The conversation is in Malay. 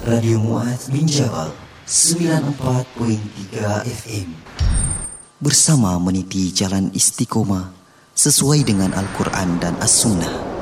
Radio Mu'adz bin Jabal 94.3 FM. Bersama meniti jalan istiqomah sesuai dengan Al-Quran dan As-Sunnah.